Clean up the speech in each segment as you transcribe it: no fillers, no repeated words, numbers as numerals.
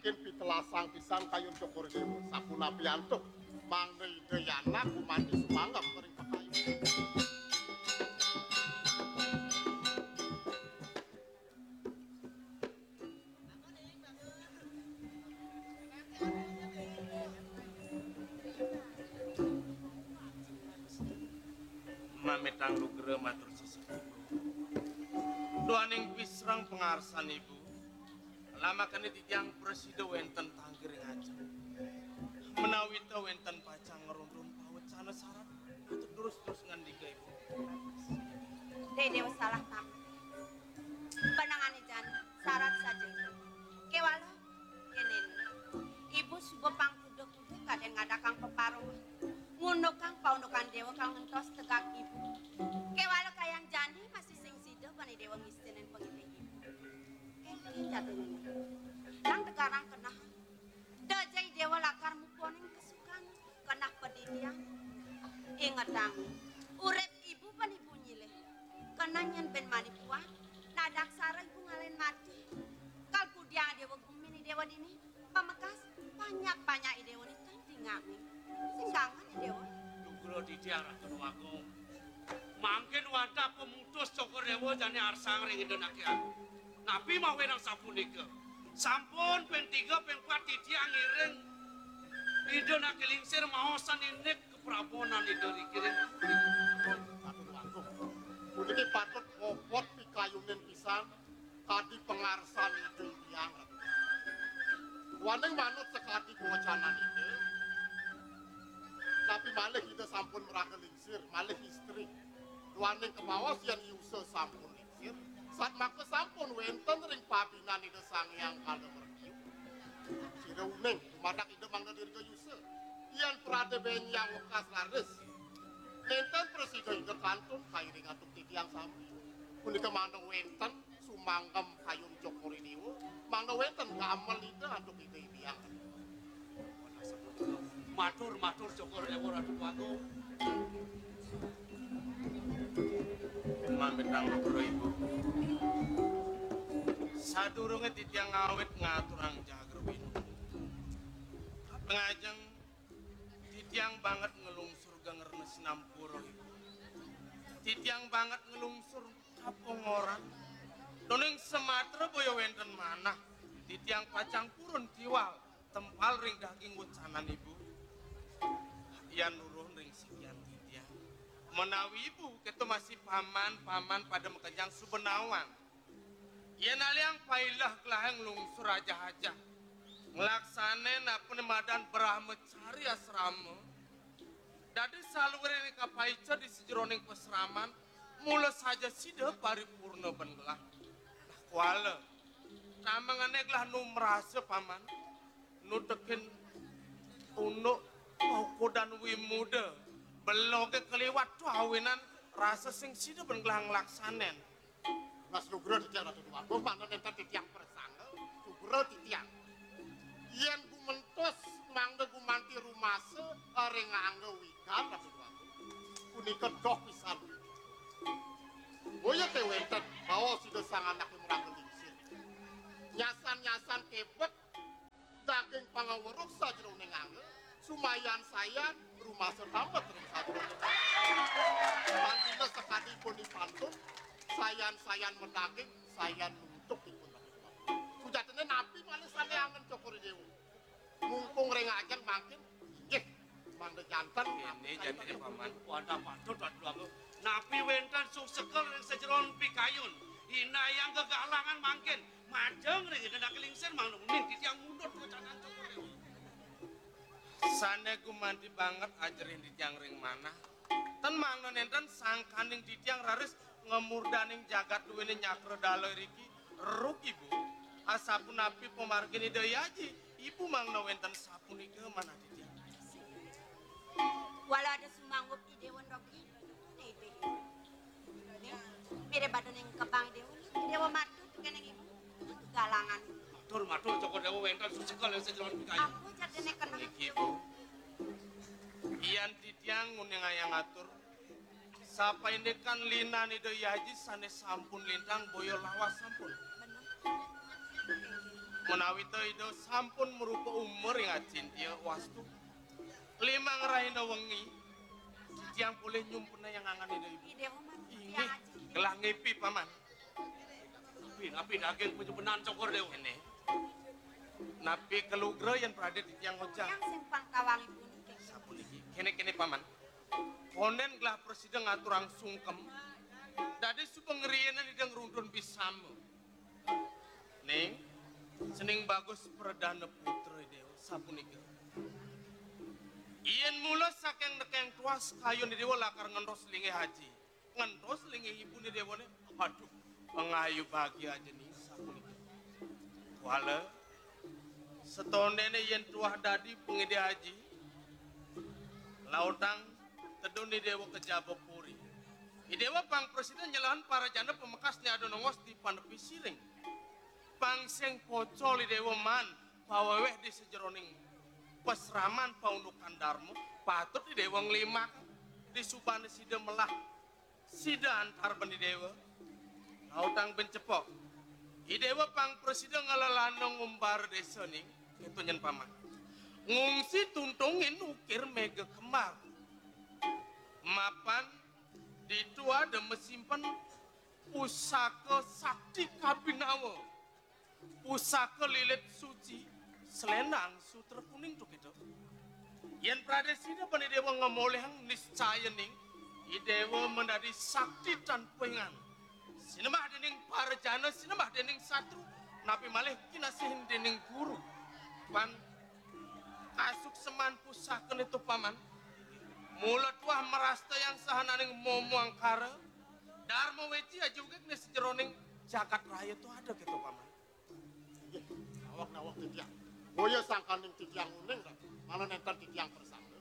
mangkin pitelasang pisan kayun cokor dewa sapuna piantuk mangde dayana kumandi sumanggap kering pekayu. Mametang lugre matur sesepuh doaning pisrang pengarsan ibu lama kene titiang presiden wenten tanggiring aja menawi ta wenten pacang ngerundun pawecana syarat atau terus ngandika ibu Dewa salah tam panangane jan syarat saja kewalo kenen ibu subo pangkuduk-kuduk kaden ngadakang peparuh ngono kang paundukan dewa kang ngentos tegak ibu kewalo kayang jani masih sing sida bani dewa ngistinen pengitih ibu jatuhnya lang tegarang kenah dajai dewa lakar muponing kesukaan kenah pedidian ingat dang urep ibu pan ibu nyileh kenanyan ben manipuan nadak sara ibu ngalen mati kalku dia dewa gumini dewa dini pamekas banyak dewa ni tingami singgangan dewa Nugro di tiara aku mangkin wadah pemutus cokor dewa jani arsang ring indonaki aku nabi mau wenang sapunika sampun pen 3 pen 4 tiang ngiring indonaki lingsir mahosan inek keprabonan indonaki kiring Puniki patut bobot pikayunin pisan kadi pengarsan itu yang waning manut sekadi bocanan itu tapi malih kita sampun meraka lingsir malih istri waning kemawas yang yuse sampun lingsir saat maka sampun wenten ring pabinan ide sangyang kada merkiu sira uning dumadak ide mangda dirga yuse iyan prade benyang wekas lares enten presiden ide kantun kairing atuk titiang sami punika mangda wenten sumanggem kayun cokori dewa mangda wenten gamel ide atuk ide yang matur cokor dewa ratu aku mametang lugre ibu sadurunge titiang ngawet ngaturang jagrwin pengajeng titiang banget ngelungsur gangernes nampuro ibu titiang banget ngelungsur kapong orang doning sematra boyo wenten manah titiang pacang purun tiwal tempal ring daging wucanan ibu yan nuruh ring sekian titiang menawi ibu ketu masih paman pada mekejang subenawang yen aliang pailah kelahang lungsur aja ngelaksane napun madan berah mencari asrama dadi salure kapaica di sejeroning peseraman mula saja sida paripurna bengelah kuala namangane gelah nu merasa paman nu tekin unuk poko dan wimuda beloge keliwat tu awinan rasa sing sida bengelah nglaksanen Mas Nugro titiang ratu aku mangda nenten titiang persangga Nugro titiang yen gumentos mangda gumanti rumase ring angge wikan ratu aku punika doh pisan boya teh wenten bawa sida sang anak murang lingsir nyasan kebet daging pangaweruk sajroning angge sumayan saya rumah setambat ring sajroning pantina sekadi pun dipantun sayan mendaging sayan nutuk dipun sujatene nabi malah sane angen cokor dewa mumpung ring ajeng makin nggih mangda janten ini jatine paman wadah patut ratu aku nabi wenten suksekel ring sejeron pikayun hinayang kegalangan mangkin majeng ring indonaki lingsir mangda uning titiang mundut wucanan cokor dewa sane gumanti banget ajerin titiang ring manah ten mangda nenten sangkaning titiang raris ngemurdaning jagat duwene nyakro daloy riki ruk ibu asapun api pemargini dayaji ibu mangna wenten sapunika mana titiang wala ada sumanggup di dewa ndoki ide pire badan yang kebang dewa matu keneng ibu galangan matur cokor dewa wenten suksekel ring sejeron pikayun aku jadene kenang iki ibu iyan titiang nguning ayang ngatur sapa ini kan lina nido yaji sane sampun lintang boyo lawas sampun Menawi teu ide sampun merupa umur yang cintia wastu. Limang raina wengi yang boleh nyumpena yang angan ide ibu. Idewo mah Ini tiang aji. gelang ngipi paman. Napi daging penyebenan cokor dewa. Ini. Napi kelugra yang berada di tiang ojang. Yang simpang tawang ibu nih. Sapun iki. Kene paman. Konen gelah presiden ngaturang sungkem. Dadi supengerianan idang rundun bisamo. Ning, sening bagus perdana putra dewa sapun iki. Iyan mula saking nekeng tuas kayu ni dewa lakar ngendos lingi haji. Ngendos lingi ibu ni dewa ni. Aduh, pengayu bahagia aja nih sapun iki. Wala, setonene yen tuah dadi pengide haji. Lautang tedun ni dewa kejaba puri. I dewa pang presiden nyelahan para janda pemekas ni ada nongos di panepi siring. Pang seng pocol i dewa man paweweh di sejeroning pesraman paundukan darmo patut di dewa ngelima di subane sida melah sida antar bani dewa. Lautang bencepok. I dewa pang presiden ngalalanong ngumbar desa ning itu nyen paman. Ngungsi tuntungin ukir mega kemar. Mapan ditu ada mesimpan pusaka sakti kabinawa. Pusaka lilit suci selendang sutra kuning tuh gitu. Yang pradesida pani dewa ngemolehang niscaya ning i dewa menjadi sakti tan pengan. Sinemah dening para jana, sinemah dening satru, napi malih kinasihin dening guru. Pan kasuk seman pusaka itu paman. Mulut wah merasta yang sahananing momo angkara. Dharma weci aja juga kena sejeroning jagat raya itu ada gitu paman. Nawak titiang. Boya sangkaning titiang uning ratu. Malah nenten titiang bersama.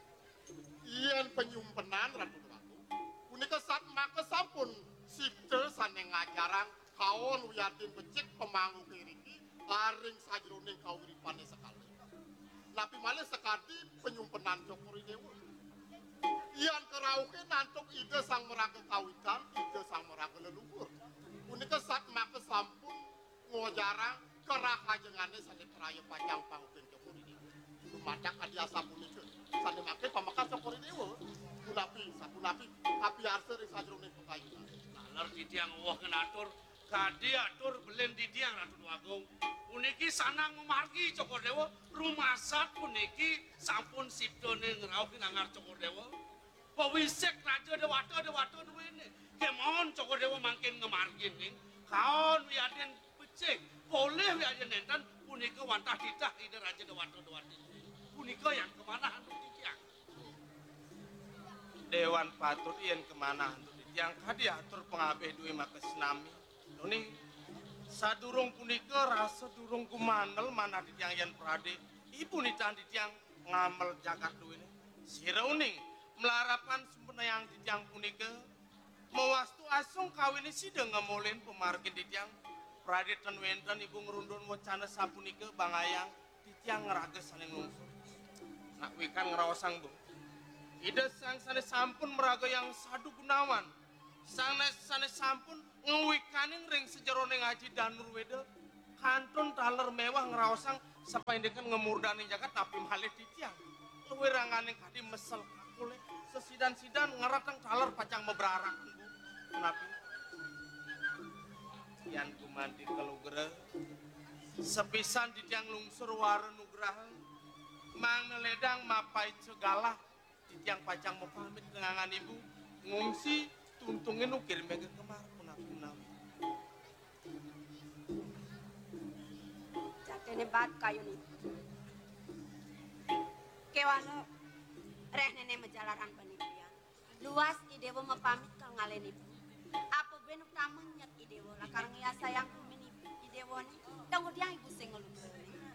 Iyan penyumpenan ratu ratu. Punika saat maka sampun sipte saneng ngajarang kaon wiyatin becik pemanggu kiriki aring sajroning kauripane sekali. Napi malih sekadi penyumpenan Jokori Dewa. Iyan kerauke nantuk ide sang meraga kawitan, ide sang meraga leluhur. Punika saat maka sampun ngojarang kerah kajengane sane peraya panjang pangupin Jokori Dewa. Lumadak adiasa punika sane make pamakas Jokori Dewa. Punapi tapi arsa ring sajroning pekayunan. Nalar didiang wah kenatur kadi atur belen didiang Ratu Agung. Puniki sanang memargi cokor dewa rumasat puniki sampun siptone ngrauh nangar cokor dewa. Pawisek raja dewata duwene. Kemon cokor dewa mangkin ngemargin ning. Kaon wiaden becik boleh wiaden nenten punika wantah ditah ide raja dewata. Punika yang kemana anu didiang? Dewan patut iyan kemana untuk yang kadi atur pengabeh duwe maka senami. Noni sadurung punika rasa durung kumandel mana ditiang yen prade. Ibu nitan ditiang ngamel jagat duwe ini. Sirauning melarapan sempena yang ditiang punika mewastu asung kawin sida ngemolen pemargin ditiang prade ten wenten ibu ngerundun wacana sapunika bangayang ditiang ngeraga saling lungsur. Nak wikan ngerawasang bu. Ida sang sane sampun meraga yang sadu gunawan. Sane sampun ngewikaning ring sejeroning haji danur weda. Kantun taler mewah ngeraosang sapaindekan ngemurdani jagat tapi malih titiang. Luwe ranganing kadi mesel kakule. Sesidan-sidan ngeratang taler pacang mebrarakan bu. Kenapa? Yan kumandi kelugre. Sepisan ditiang lungsur wara nugraha. Mang neledang mapai segala. Yang pacang mau pamit kenangan ibu ngungsi tuntungin ukir mega kemar punah. Jatene bat kayu nih. Kewano reh nene menjalaran panitia. Luas idewo mepamit kal ngalen ibu. Apa benuk tamenyet idewo lah karang ya sayang kumin idewo nih. Kemudian ibu sing ngelungker.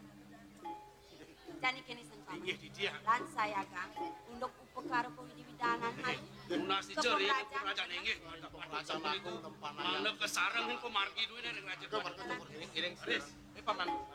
Jani kini sentang. Iya didiang. Lan saya gang untuk upekaro penghidiwidanan hal. Munas diceri raja nengi. Raja laku nempanaya. Manep kesarang ning pemargi duwe ning raja. Iring serius. Paman